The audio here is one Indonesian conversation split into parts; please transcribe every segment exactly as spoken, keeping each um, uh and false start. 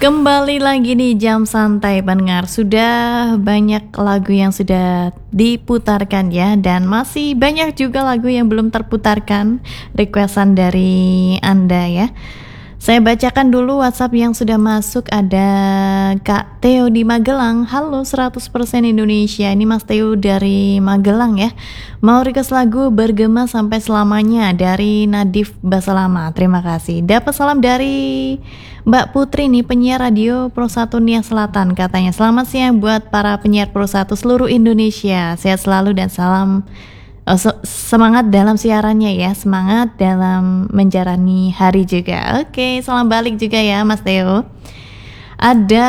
Kembali lagi di Jam Santai pendengar. Sudah banyak lagu yang sudah diputarkan ya, dan masih banyak juga lagu yang belum terputarkan, requestan dari Anda ya. Saya bacakan dulu WhatsApp yang sudah masuk. Ada Kak Theo di Magelang. Halo seratus persen Indonesia. Ini Mas Theo dari Magelang ya. Mau request lagu Bergema Sampai Selamanya dari Nadif Basalama. Terima kasih. Dapat salam dari Mbak Putri nih, penyiar radio Pro satu Nia Selatan. Katanya selamat siang buat para penyiar Pro satu seluruh Indonesia. Sehat selalu dan salam Oh, so, semangat dalam siarannya ya, semangat dalam menjalani hari juga. Oke, salam balik juga ya Mas Theo. Ada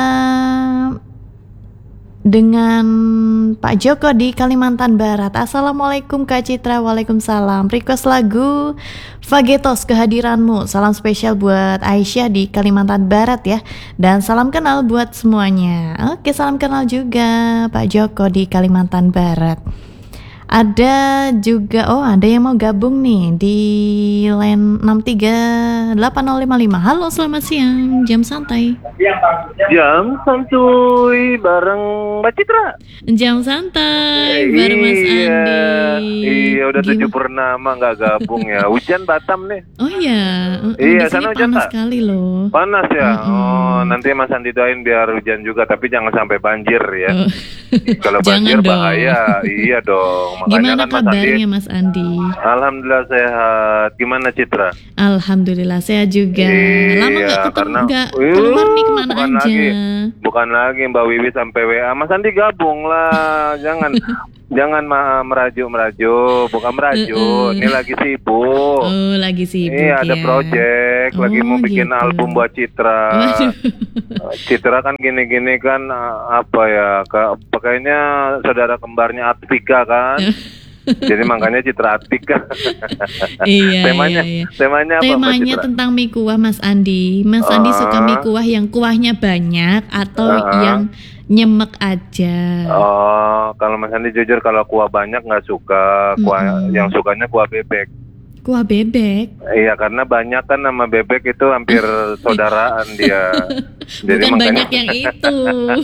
dengan Pak Joko di Kalimantan Barat. Assalamualaikum Kak Citra. Waalaikumsalam. Request lagu Fagetos Kehadiranmu. Salam spesial buat Aisyah di Kalimantan Barat ya. Dan salam kenal buat semuanya. Oke, salam kenal juga Pak Joko di Kalimantan Barat. Ada juga, oh ada yang mau gabung nih di line enam tiga delapan nol lima lima. Halo selamat siang, Jam Santai. Jam Santuy bareng Mbak Citra. Jam Santai bareng Mas Iya, Andi. iya udah Gim- tujuh purnama nggak gabung ya. Hujan Batam nih. Oh iya, uh, Iya, di sini sana hujan panas tak? sekali loh. Panas ya. Mm-mm. Oh, nanti Mas Andi doain biar hujan juga, tapi jangan sampai banjir ya. Oh. Kalau Jangan banjir dong. bahaya. Iya dong. Makanya Gimana kan Mas Andi. kabarnya Mas Andi? Alhamdulillah sehat. Gimana Citra? Alhamdulillah saya juga. Lama nggak Iya, ketemu, karena nggak Uh, keluar nih kemana bukan aja? lagi, bukan lagi Mbak Wiwi sampai W A. Mas Andi gabung lah, jangan jangan ma- merajuk-merajuk, bukan merajuk. Uh-uh. Ini lagi sibuk. Oh lagi sibuk Iya, ada ya. project, lagi Oh, mau bikin gitu. album buat Citra. Waduh. Citra kan gini-gini kan uh, apa ya? Ke, pakainya saudara kembarnya Atvika kan. Jadi makanya Citra Atika. Iya, temanya, iya, iya. temanya apa Mbak Temanya Citra? tentang mie kuah Mas Andi. Mas Andi Ah. suka mie kuah yang kuahnya banyak atau Ah. yang nyemek aja? Oh, kalau Mas Andi jujur kalau kuah banyak nggak suka. Kuah Mm-mm. yang sukanya kuah bebek. Kuah bebek. Iya, karena banyak kan nama bebek itu hampir saudaraan dia. Jadi Bukan makanya- banyak yang itu.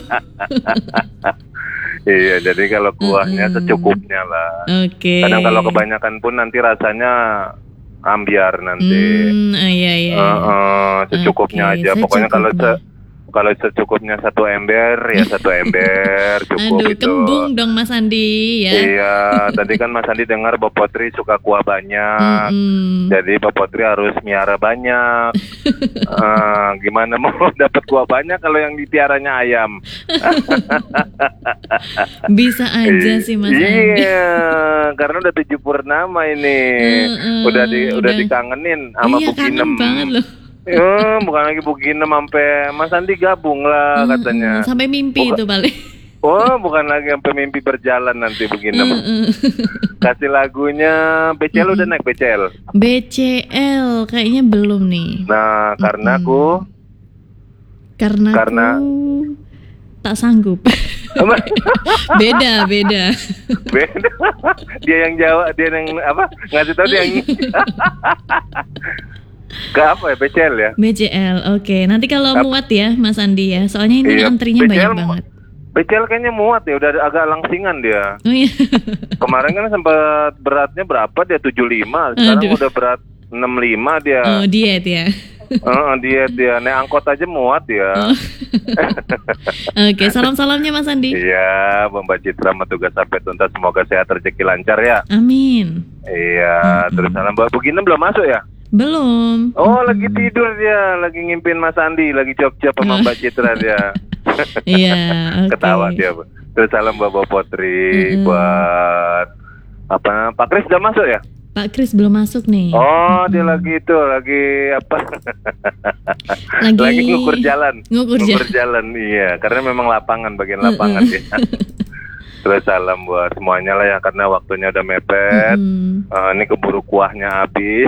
Iya, jadi kalau kuahnya Mm-mm. secukupnya lah. Oke. Kadang kalau kebanyakan pun nanti rasanya ambiar nanti. Hmm, oh, iya iya. Eh, eh, secukupnya Oke, aja. Pokoknya kalau secukupnya. se kalau secukupnya satu ember ya satu ember cukup Aduh, itu. kembung dong Mas Andi ya. Iya, tadi kan Mas Andi dengar Bapak Potri suka kuah banyak. Mm-mm. Jadi Bapak Potri harus miara banyak. Eh, gimana mau dapat kuah banyak kalau yang ditiaranya ayam? Bisa aja sih Mas Andi. Iya, karena udah tujuh purnama ini. Mm-mm, udah di udah udah. dikangenin sama Iya, Bu kangen Ginem. banget loh. Eh, bukan lagi Bu Ginem, sampai Mas Andi gabung lah katanya. Mm-mm, sampai mimpi Buka- itu paling. Oh, bukan lagi sampai mimpi berjalan nanti Bu Ginem. Mm-mm. Kasih lagunya B C L udah naik B C L. B C L kayaknya belum nih. Nah, karena aku Karena, Karena- aku tak sanggup. beda, beda. beda. Dia yang jawab, dia yang apa? Ngasih tahu dia yang ke apa ya? B C L ya? B C L, oke. Nanti kalau Ap- muat ya Mas Andi ya. Soalnya ini Iya, antrinya B C L banyak mu- banget. B C L kayaknya muat ya, udah agak langsingan dia. Oh iya. Kemarin kan sempat beratnya berapa dia? tujuh puluh lima. Sekarang Aduh. udah berat enam puluh lima dia. Oh, diet ya. Heeh, dia dia naik angkot aja muat ya. Oh. Oke, salam-salamnya Mas Andi. Iya, Mbak Citra sama tugas sampai tuntas, semoga sehat rezeki lancar ya. Amin. Iya, Mm-mm. terus salam Mbak Buginem belum masuk ya? Belum. Oh, lagi tidur dia, lagi ngimpin Mas Andi, lagi cop-cop sama Mbak Citra dia. Iya, oke. Ketawa dia. Terus salam Bapak Potri Mm-mm. buat apa? Pak Kris udah masuk ya? Pak Kris belum masuk nih. Oh, dia lagi itu, lagi apa? Lagi- lagi ngukur jalan. Ngukur jalan, iya. Karena memang lapangan, bagian lapangan ya. Terus salam buat semuanya lah ya, karena waktunya udah mepet. Mm-mm. Uh, ini keburu kuahnya habis.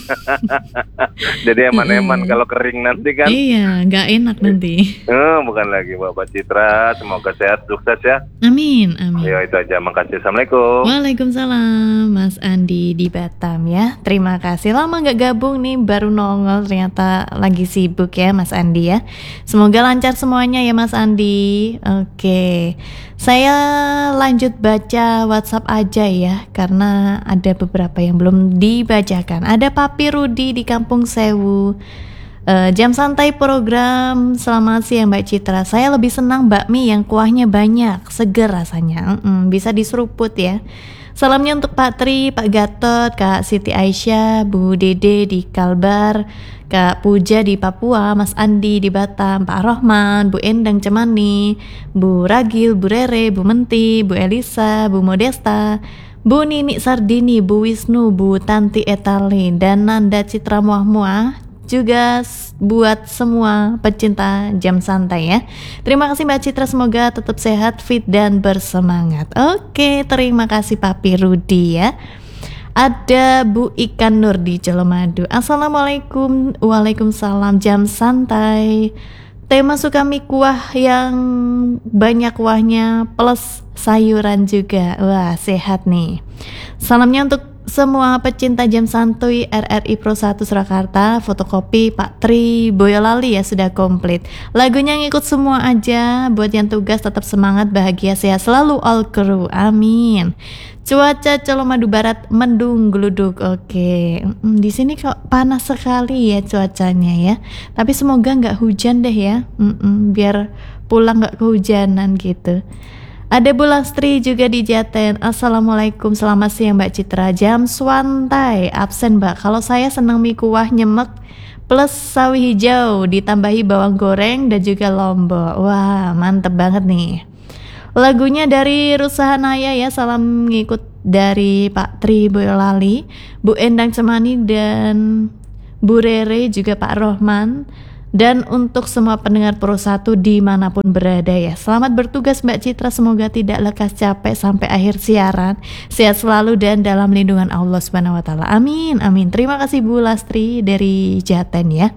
Jadi eman-eman kalau kering nanti kan. Iya, nggak enak nanti. Eh, bukan lagi Bapak Citra. Semoga sehat, sukses ya. Amin, amin. Ya itu aja. Makasih. Assalamualaikum. Waalaikumsalam, Mas Andi di Batam ya. Terima kasih. Lama nggak gabung nih, baru nongol, ternyata lagi sibuk ya Mas Andi ya. Semoga lancar semuanya ya Mas Andi. Oke, saya lanjut baca WhatsApp aja ya, karena ada beberapa yang belum dibacakan. Ada Papi Rudi di Kampung Sewu. Uh, jam santai program, selamat siang Mbak Citra. Saya lebih senang bakmi yang kuahnya banyak, seger rasanya, Mm-mm, bisa diseruput ya. Salamnya untuk Pak Tri, Pak Gatot, Kak Siti Aisyah, Bu Dede di Kalbar, Kak Puja di Papua, Mas Andi di Batam, Pak Rohman, Bu Endang Cemani, Bu Ragil, Bu Rere, Bu Menti, Bu Elisa, Bu Modesta, Bu Nini Sardini, Bu Wisnu, Bu Tanti Etali, dan Nanda Citra Muah-Muah. Juga buat semua pecinta jam santai ya. Terima kasih Mbak Citra, semoga tetap sehat, fit dan bersemangat. Oke, terima kasih Papi Rudi ya. Ada Bu Ikan Nur di Colomadu. Assalamualaikum. Waalaikumsalam, jam santai. Tema suka mie kuah yang banyak kuahnya plus sayuran juga. Wah, sehat nih. Salamnya untuk semua pecinta jam santuy R R I Pro satu Surakarta, fotokopi Pak Tri Boyolali ya sudah komplit. Lagunya ngikut semua aja. Buat yang tugas tetap semangat, bahagia, sehat selalu all crew. Amin. Cuaca Colomadu Barat mendung geluduk. Oke, mm, di sini kok panas sekali ya cuacanya ya. Tapi semoga nggak hujan deh ya. Mm-mm, biar pulang nggak kehujanan gitu. Ada Bu Lastri juga di Jaten. Assalamualaikum, selamat siang Mbak Citra. Jam santai, absen Mbak. Kalau saya senang mie kuah nyemek plus sawi hijau, ditambahi bawang goreng dan juga lombok. Wah, mantep banget nih. Lagunya dari Rusahanaya ya. Salam ngikut dari Pak Tri Boyolali, Bu Endang Cemani dan Bu Rere, juga Pak Rohman. Dan untuk semua pendengar Pro satu dimanapun berada ya, selamat bertugas Mbak Citra, semoga tidak lekas capek sampai akhir siaran. Sehat selalu dan dalam lindungan Allah Subhanahu Wa Taala. Amin, amin. Terima kasih Bu Lastri dari Jaten ya.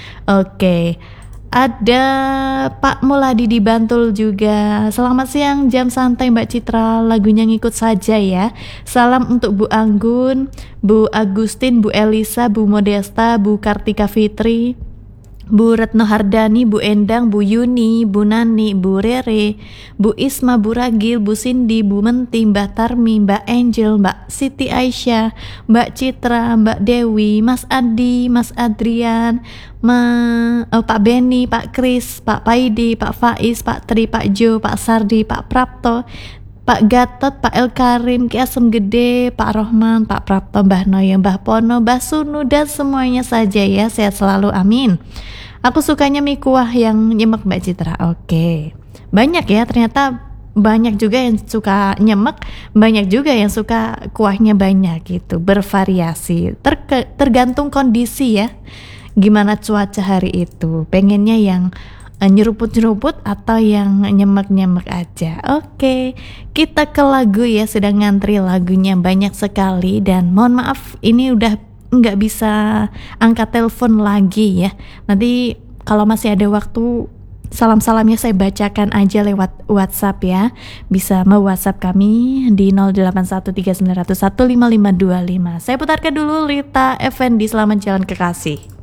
Oke, ada Pak Muladi di Bantul juga. Selamat siang, jam santai Mbak Citra, lagunya ngikut saja ya. Salam untuk Bu Anggun, Bu Agustin, Bu Elisa, Bu Modesta, Bu Kartika Fitri, Bu Retno Hardani, Bu Endang, Bu Yuni, Bu Nani, Bu Rere, Bu Isma, Bu Ragil, Bu Cindy, Bu Menti, Mbak Tarmi, Mbak Angel, Mbak Siti Aisyah, Mbak Citra, Mbak Dewi, Mas Adi, Mas Adrian, Ma, oh, Pak Beni, Pak Kris, Pak Paidi, Pak Faiz, Pak Tri, Pak Jo, Pak Sardi, Pak Prapto, Pak Gatot, Pak El Karim, Ki Asem Gede, Pak Rohman, Pak Prapto, Mbah Noyo, Mbah Pono, Mbah Sunu, dan semuanya saja ya. Sehat selalu, amin. Aku sukanya mie kuah yang nyemek Mbak Citra. Oke, banyak ya, ternyata banyak juga yang suka nyemek, banyak juga yang suka kuahnya banyak gitu, bervariasi. Ter- tergantung kondisi ya, gimana cuaca hari itu, pengennya yang nyeruput-nyeruput atau yang nyemek-nyemek aja. Oke, kita ke lagu ya, sedang ngantri lagunya banyak sekali. Dan mohon maaf ini udah nggak bisa angkat telepon lagi ya. Nanti kalau masih ada waktu, salam-salamnya saya bacakan aja lewat WhatsApp ya. Bisa me-WhatsApp kami di nol delapan satu tiga sembilan nol nol satu lima lima dua lima. Saya putarkan dulu Rita Effendi, Selamat Jalan Kekasih.